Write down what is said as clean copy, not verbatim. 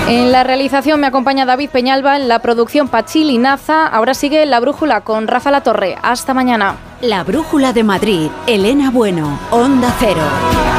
En la realización me acompaña David Peñalba, en la producción Pachi Linaza. Ahora sigue La Brújula con Rafa Latorre. Hasta mañana. La Brújula de Madrid, Elena Bueno, Onda Cero.